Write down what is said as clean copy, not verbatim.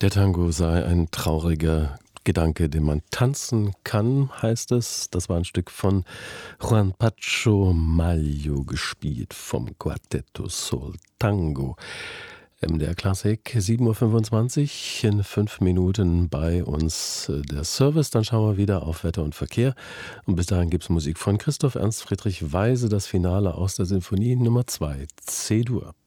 Der Tango sei ein trauriger Gedanke, den man tanzen kann, heißt es. Das war ein Stück von Juan Pacho Maglio, gespielt vom Quartetto Sol Tango. MDR Klassik, 7.25 Uhr, in 5 Minuten bei uns der Service. Dann schauen wir wieder auf Wetter und Verkehr. Und bis dahin gibt es Musik von Christoph Ernst Friedrich Weise, das Finale aus der Sinfonie Nummer 2, C-Dur.